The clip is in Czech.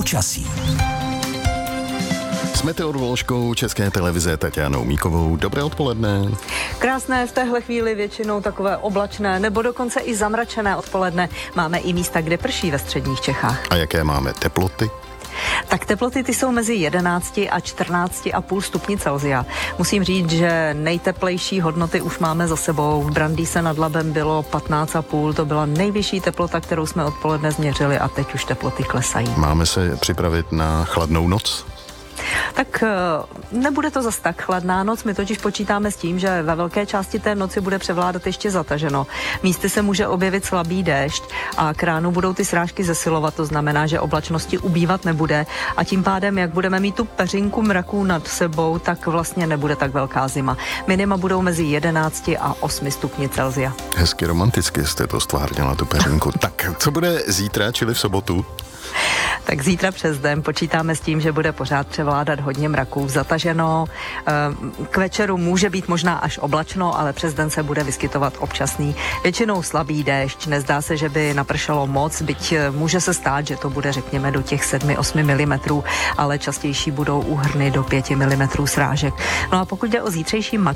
Počasí. S meteoroložkou České televize Taťánou Míkovou. Dobré odpoledne. Krásné v téhle chvíli většinou takové oblačné nebo dokonce i zamračené odpoledne. Máme i místa, kde prší ve středních Čechách. A jaké máme teploty? Tak teploty ty jsou mezi 11 a 14,5 stupni Celsia. Musím říct, že nejteplejší hodnoty už máme za sebou. V Brandýse nad Labem bylo 15,5, to byla nejvyšší teplota, kterou jsme odpoledne změřili a teď už teploty klesají. Máme se připravit na chladnou noc? Tak nebude to zas tak chladná noc, my totiž počítáme s tím, že ve velké části té noci bude převládat ještě zataženo. Místy se může objevit slabý déšť a k ránu budou ty srážky zesilovat, to znamená, že oblačnosti ubývat nebude a tím pádem, jak budeme mít tu peřinku mraků nad sebou, tak vlastně nebude tak velká zima. Minima budou mezi 11 a 8 stupni Celsia. Hezky romanticky jste to stvárnila, tu peřinku. Tak, co bude zítra, čili v sobotu? Tak zítra přes den počítáme s tím, že bude pořád převládat hodně mraků, zataženo. K večeru může být možná až oblačno, ale přes den se bude vyskytovat občasný, většinou slabý déšť. Nezdá se, že by napršelo moc, byť může se stát, že to bude řekněme do těch 7-8 mm, ale častější budou úhrny do 5 mm srážek. No a pokud jde o zítřejší